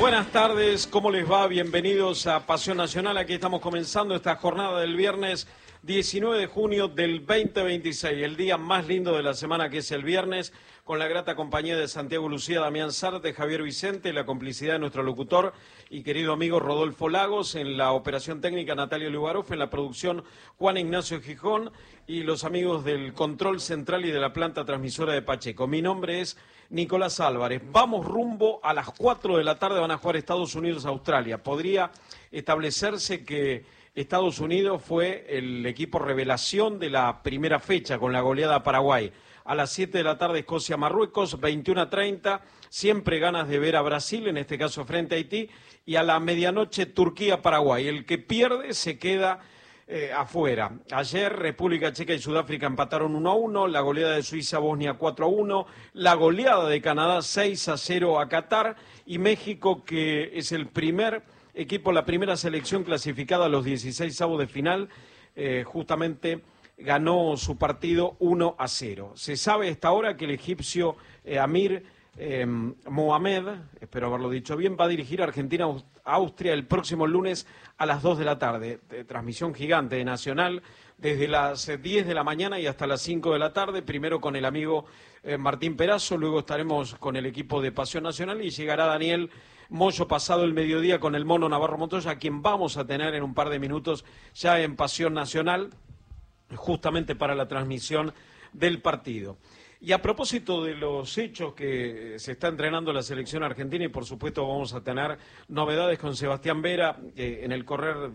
Buenas tardes, ¿cómo les va? Bienvenidos a Pasión Nacional. Aquí estamos comenzando esta jornada del viernes 19 de junio del 2026, el día más lindo de la semana, que es el viernes, con la grata compañía de Santiago Lucía, Damián Sarte, Javier Vicente, la complicidad de nuestro locutor y querido amigo Rodolfo Lagos, en la operación técnica Natalia Lugaroff, en la producción Juan Ignacio Gijón y los amigos del control central y de la planta transmisora de Pacheco. Mi nombre es Nicolás Álvarez. Vamos rumbo a las 4 de la tarde, van a jugar Estados Unidos-Australia. Podría establecerse que Estados Unidos fue el equipo revelación de la primera fecha con la goleada a Paraguay. A las 7 de la tarde Escocia-Marruecos, 21:30, siempre ganas de ver a Brasil, en este caso frente a Haití, y a la medianoche Turquía-Paraguay. El que pierde se queda afuera. Ayer República Checa y Sudáfrica empataron 1-1, la goleada de Suiza-Bosnia 4-1, la goleada de Canadá 6-0 a Qatar, y México, que es el primer equipo, la primera selección clasificada a los 16avos de final, justamente ganó su partido 1-0. Se sabe a esta hora que el egipcio Amir Mohamed, espero haberlo dicho bien, va a dirigir a Argentina-Austria el próximo lunes a las 2 de la tarde. Transmisión gigante de Nacional desde las 10 de la mañana y hasta las 5 de la tarde, primero con el amigo Martín Perazo, luego estaremos con el equipo de Pasión Nacional y llegará Daniel Moyo pasado el mediodía con el Mono Navarro Montoya, a quien vamos a tener en un par de minutos ya en Pasión Nacional, justamente para la transmisión del partido. Y a propósito de los hechos que se está entrenando la selección argentina, y por supuesto vamos a tener novedades con Sebastián Vera con el correr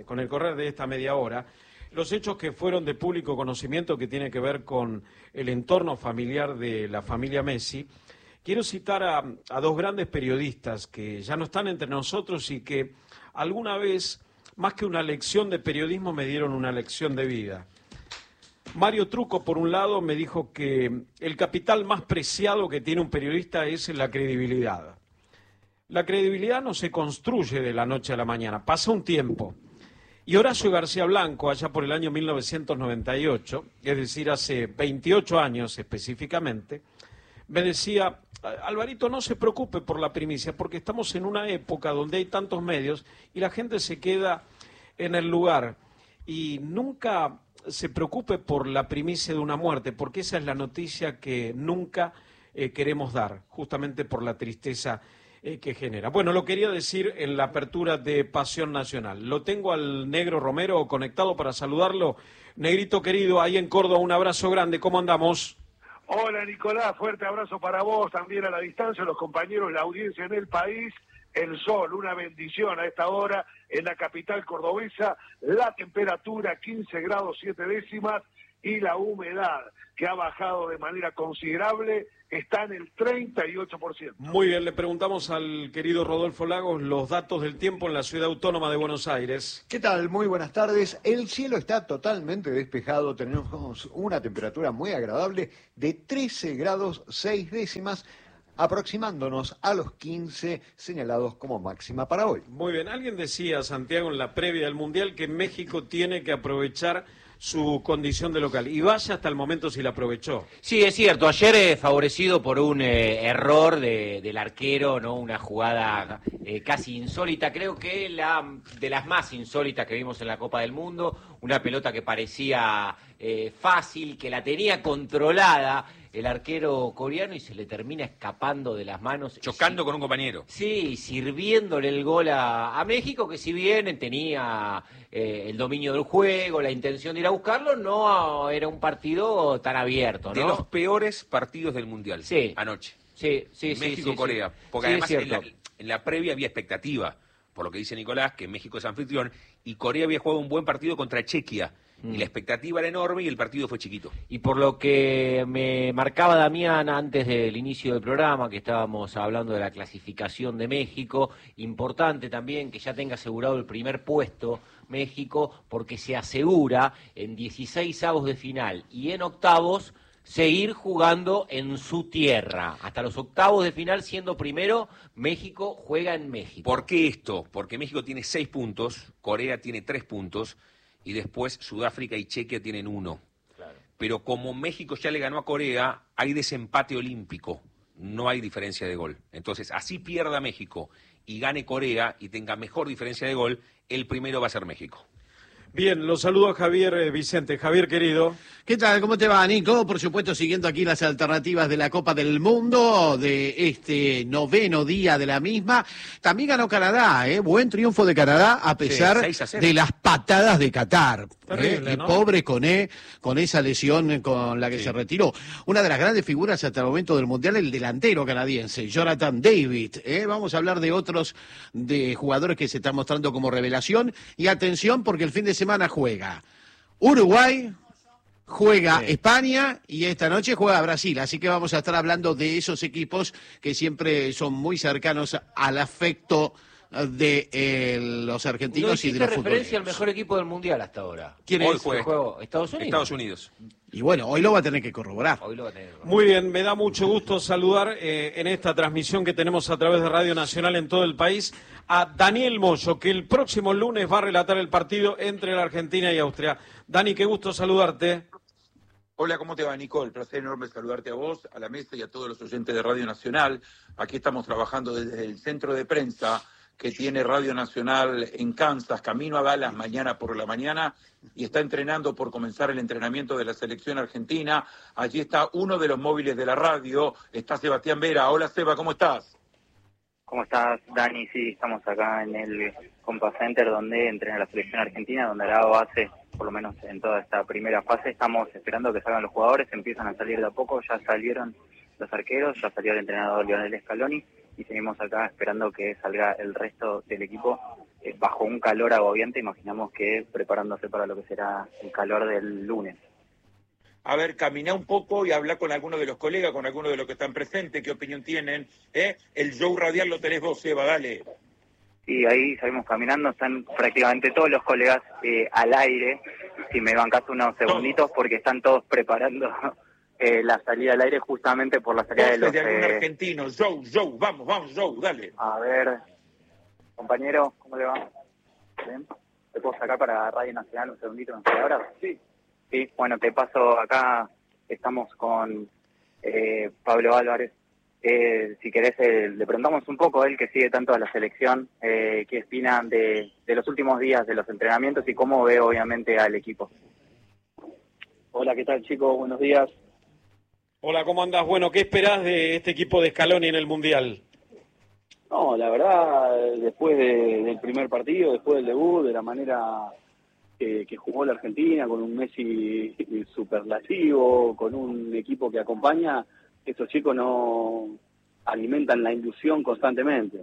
de esta media hora, los hechos que fueron de público conocimiento que tiene que ver con el entorno familiar de la familia Messi. Quiero citar a dos grandes periodistas que ya no están entre nosotros y que alguna vez, más que una lección de periodismo, me dieron una lección de vida. Mario Trucco, por un lado, me dijo que el capital más preciado que tiene un periodista es la credibilidad. La credibilidad no se construye de la noche a la mañana, pasa un tiempo. Y Horacio García Blanco, allá por el año 1998, es decir, hace 28 años específicamente, me decía: Alvarito, no se preocupe por la primicia, porque estamos en una época donde hay tantos medios y la gente se queda en el lugar. Y nunca se preocupe por la primicia de una muerte, porque esa es la noticia que nunca queremos dar, justamente por la tristeza que genera. Bueno, lo quería decir en la apertura de Pasión Nacional. Lo tengo al Negro Romero conectado para saludarlo. Negrito querido, ahí en Córdoba, un abrazo grande, ¿cómo andamos? Hola Nicolás, fuerte abrazo para vos, también a la distancia, los compañeros, la audiencia en el país. El sol, una bendición a esta hora en la capital cordobesa, la temperatura 15 grados 7 décimas y la humedad, que ha bajado de manera considerable, está en el 38%. Muy bien, le preguntamos al querido Rodolfo Lagos los datos del tiempo en la ciudad autónoma de Buenos Aires. ¿Qué tal? Muy buenas tardes. El cielo está totalmente despejado, tenemos una temperatura muy agradable de 13 grados 6 décimas, aproximándonos a los 15 señalados como máxima para hoy. Muy bien, alguien decía, Santiago, en la previa del Mundial, que México tiene que aprovechar su condición de local, y vaya hasta el momento si la aprovechó. Sí, es cierto, ayer favorecido por un error del arquero, ¿no? Una jugada casi insólita, creo que de las más insólitas que vimos en la Copa del Mundo, una pelota que parecía fácil, que la tenía controlada el arquero coreano y se le termina escapando de las manos. Chocando con un compañero. Sí, sirviéndole el gol a México, que si bien tenía el dominio del juego, la intención de ir a buscarlo, no era un partido tan abierto, ¿no? De los peores partidos del Mundial, sí, anoche. Sí, México-Corea. Porque sí, además en la previa había expectativa, por lo que dice Nicolás, que México es anfitrión, y Corea había jugado un buen partido contra Chequia. Y la expectativa era enorme y el partido fue chiquito. Y por lo que me marcaba Damián antes del inicio del programa, que estábamos hablando de la clasificación de México, importante también que ya tenga asegurado el primer puesto México, porque se asegura en 16avos de final y en octavos seguir jugando en su tierra. Hasta los octavos de final, siendo primero, México juega en México. ¿Por qué esto? Porque México tiene 6 puntos, Corea tiene 3 puntos, y después Sudáfrica y Chequia tienen 1. Claro. Pero como México ya le ganó a Corea, hay desempate olímpico. no hay diferencia de gol. Entonces, así pierda México y gane Corea y tenga mejor diferencia de gol, el primero va a ser México. Bien, los saludo a Javier Vicente. Javier, querido. ¿Qué tal? ¿Cómo te va, Nico? Por supuesto, siguiendo aquí las alternativas de la Copa del Mundo, de este 9º día de la misma. También ganó Canadá, buen triunfo de Canadá, a pesar 6-0. de las patadas de Qatar. Terrible, Y ¿no? pobre Koné, con esa lesión con la que se retiró. Una de las grandes figuras hasta el momento del Mundial, el delantero canadiense, Jonathan David. Vamos a hablar de otros de jugadores que se están mostrando como revelación. Y atención, porque el fin de semana juega Uruguay, juega España y esta noche juega Brasil. Así que vamos a estar hablando de esos equipos que siempre son muy cercanos al afecto de los argentinos y de los referencia al futboleros. mejor equipo del Mundial hasta ahora. ¿Quién Hoy es? juega Juego Estados Unidos. Estados Unidos. Y bueno, hoy lo va a tener que corroborar. Hoy lo va a tener. Muy bien, me da mucho gusto saludar en esta transmisión que tenemos a través de Radio Nacional en todo el país a Daniel Moyo, que el próximo lunes va a relatar el partido entre la Argentina y Austria. Dani, qué gusto saludarte. Hola, ¿cómo te va, Nicole? Placer enorme saludarte a vos, a la mesa y a todos los oyentes de Radio Nacional. Aquí estamos trabajando desde el centro de prensa que tiene Radio Nacional en Kansas, camino a Dallas mañana por la mañana, y está entrenando por comenzar el entrenamiento de la selección argentina. Allí está uno de los móviles de la radio, está Sebastián Vera. Hola, Seba, ¿cómo estás? ¿Cómo estás, Dani? Sí, estamos acá en el Compass Center donde entrena la selección argentina, donde hará base, por lo menos en toda esta primera fase. Estamos esperando que salgan los jugadores, empiezan a salir de a poco, ya salieron los arqueros, ya salió el entrenador Lionel Scaloni y seguimos acá esperando que salga el resto del equipo bajo un calor agobiante, imaginamos que preparándose para lo que será el calor del lunes. A ver, caminá un poco y habla con alguno de los colegas, con alguno de los que están presentes, qué opinión tienen. El show radial lo tenés vos, Seba, dale. Y ahí salimos caminando, están prácticamente todos los colegas al aire, si me bancás unos segunditos, porque están todos preparando la salida al aire justamente por la salida de los... de algún argentino, Joe, vamos, Joe, dale. A ver, compañero, ¿cómo le va? ¿Bien? ¿Te puedo sacar para Radio Nacional un segundito? ¿Me puede ahora? Sí. Sí, bueno, te paso acá, estamos con Pablo Álvarez. Si querés, le preguntamos un poco a él que sigue tanto a la selección, qué opina de los últimos días de los entrenamientos y cómo ve obviamente al equipo. Hola, ¿qué tal, chicos? Buenos días. Hola, ¿cómo andás? Bueno, ¿qué esperás de este equipo de Scaloni en el Mundial? No, la verdad, después del primer partido, después del debut, de la manera que jugó la Argentina, con un Messi superlativo, con un equipo que acompaña, estos chicos no alimentan la ilusión constantemente.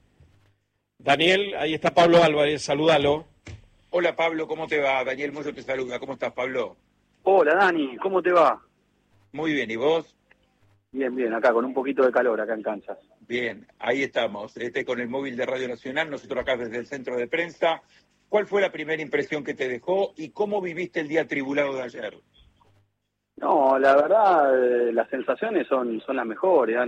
Daniel, ahí está Pablo Álvarez, salúdalo. Hola, Pablo, ¿cómo te va? Daniel Moyo te saluda. ¿Cómo estás, Pablo? Hola, Dani, ¿cómo te va? Muy bien, ¿y vos? Bien, bien, acá con un poquito de calor, acá en Kansas. Bien, ahí estamos, con el móvil de Radio Nacional, nosotros acá desde el centro de prensa. ¿Cuál fue la primera impresión que te dejó y cómo viviste el día tribulado de ayer? No, la verdad, las sensaciones son las mejores, Dani.